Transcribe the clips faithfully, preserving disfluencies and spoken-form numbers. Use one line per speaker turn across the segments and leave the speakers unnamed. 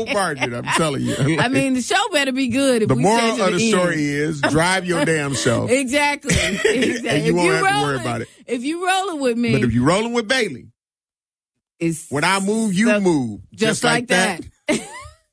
whole margin, I'm telling you. Like,
I mean, the show better be good. If
the
we
moral
stay to
of the
end.
story is drive your damn self.
Exactly. exactly.
And you
if
won't
you
have
rolling,
to worry about it.
If you rolling with me.
But if you're rolling with Bailey,
it's
when I move, you
so,
move.
Just,
just
like,
like
that.
that.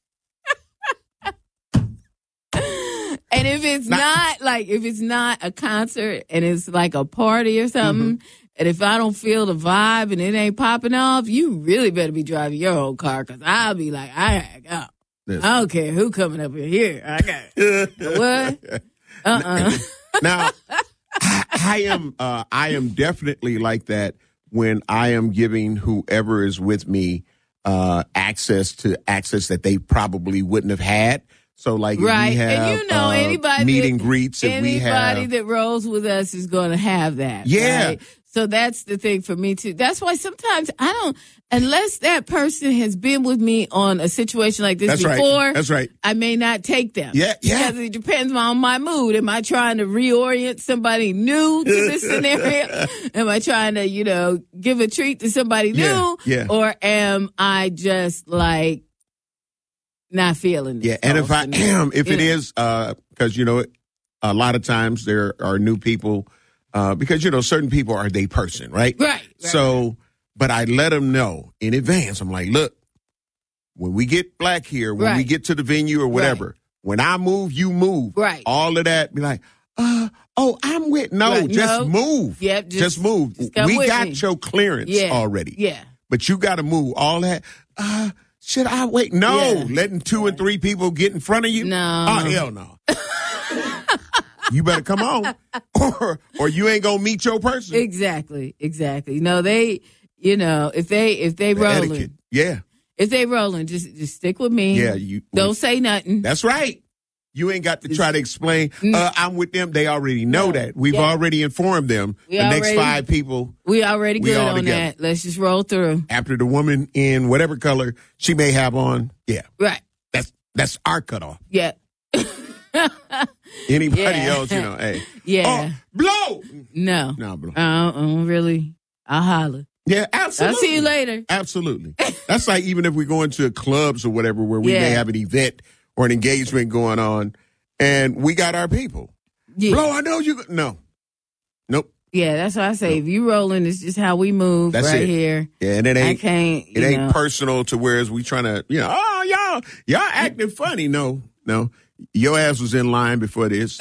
And if it's not, not like, if it's not a concert and it's like a party or something, mm-hmm. and if I don't feel the vibe and it ain't popping off, you really better be driving your own car because I'll be like, I gotta go. Listen. I don't care who coming up in here. I got what? Uh-uh.
Now, I, I am uh, I am definitely like that when I am giving whoever is with me uh, access to access that they probably wouldn't have had. So, like, if
right.
we have
and you know,
uh,
anybody
meet
that,
and greets, if
anybody
we have
that rolls with us is going to have that.
Yeah.
Right? So that's the thing for me too. That's why sometimes I don't, unless that person has been with me on a situation like this
That's
before.
Right. That's right.
I may not take them.
Yeah, yeah.
Because it depends on my mood. Am I trying to reorient somebody new to this scenario? Am I trying to, you know, give a treat to somebody
yeah,
new?
Yeah.
Or am I just like not feeling it?
Yeah. And if I am, if
you
it
know.
is, uh, because, you know, a lot of times there are new people. Uh, because, you know, certain people are their person, right?
Right, right?
So, but I let them know in advance. I'm like, look, when we get black here, when
right.
we get to the venue or whatever, right. when I move, you move.
Right.
All of that, be like, uh, oh, I'm with, no,
right.
just
no.
move.
Yep. Just,
just move.
Just
we got
me.
your clearance
yeah.
already.
Yeah.
But you got to move. All that, uh, should I wait? No.
Yeah.
Letting two and three people get in front of you?
No.
Oh, hell no. You better come on, or or you ain't gonna meet your person.
Exactly, exactly. No, they, you know, if they if they
the
rolling,
etiquette. yeah,
if they rolling, just just stick with me.
Yeah, you
don't say nothing.
That's right. You ain't got to try to explain. Uh, I'm with them. They already know
no.
that. We've
yeah.
already informed them.
We
the
already,
next five people.
We already
we
good
all
on
together.
that. Let's just roll through.
After the woman in whatever color she may have on, yeah,
right.
That's that's our cutoff.
Yeah.
Anybody
yeah.
else, you know, hey.
Yeah.
Oh, blow.
No.
No, blow.
I don't, I don't really. I'll holler.
Yeah, absolutely.
I'll see you later.
Absolutely. That's like even if we're going to clubs or whatever where we
yeah.
may have an event or an engagement going on and we got our people.
Yeah.
Blow, I know you. No. Nope.
Yeah, that's what I say. Nope. If you rolling, it's just how we move
that's
right
it.
here.
Yeah, and it ain't,
I can't,
it ain't
know.
personal to whereas we trying to, you know, oh, y'all, y'all acting funny. No, no. Your ass was in line before this.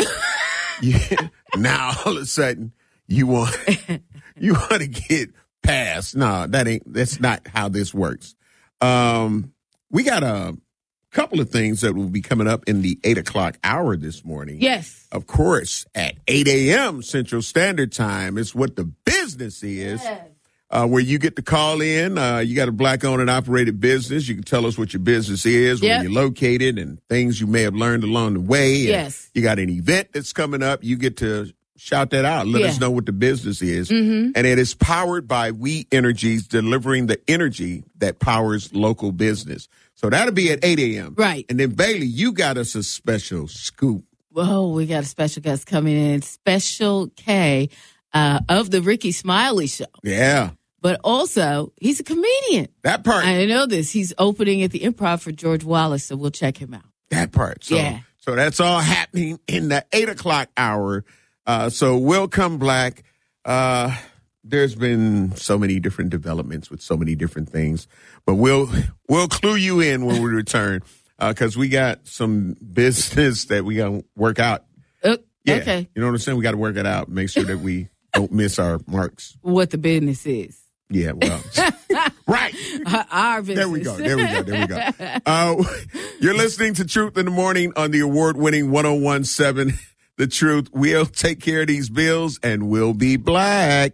Yeah. Now all of a sudden you want you want to get past. No, that ain't that's not how this works. Um, we got a couple of things that will be coming up in the eight o'clock hour this morning.
Yes.
Of course, at eight a.m. Central Standard Time. It's what the business is.
Yes.
Uh, where you get to call in. Uh, you got a black-owned and operated business. You can tell us what your business is,
yep.
where you're located, and things you may have learned along the way.
Yes.
You got an event that's coming up. You get to shout that out. Let
yeah.
us know what the business is.
Mm-hmm.
And it is powered by We Energies, delivering the energy that powers local business. So that'll be at eight a.m.
Right.
And then, Bailey, you got us a special scoop.
Oh, we got a special guest coming in. Special K uh, of the Ricky Smiley Show.
Yeah.
But also, he's a comedian.
That part.
I know this. He's opening at the Improv for George Wallace, so we'll check him out.
That part. So,
yeah.
So that's all happening in the eight o'clock hour. Uh, so Welcome Black. Uh, there's been so many different developments with so many different things, but we'll we'll clue you in when we return because uh, we got some business that we got to work out.
Uh,
yeah.
Okay.
You know what I'm saying? We got to work it out. Make sure that we don't miss our marks.
What the business is.
Yeah, well, right.
Our business.
There we go. There we go. There we go. Uh, you're listening to Truth in the Morning on the award-winning one oh one point seven The Truth. We'll take care of these bills and we'll be black.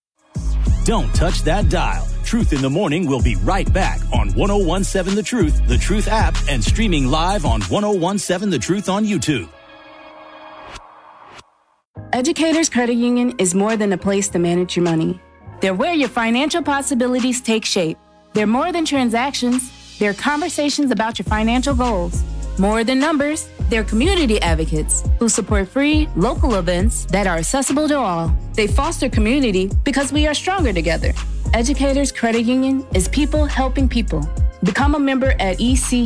Don't touch that dial. Truth in the Morning will be right back on one oh one point seven The Truth, The Truth app, and streaming live on one oh one point seven The Truth on YouTube.
Educators Credit Union is more than a place to manage your money. They're where your financial possibilities take shape. They're more than transactions. They're conversations about your financial goals. More than numbers, they're community advocates who support free, local events that are accessible to all. They foster community because we are stronger together. Educators Credit Union is people helping people. Become a member at E C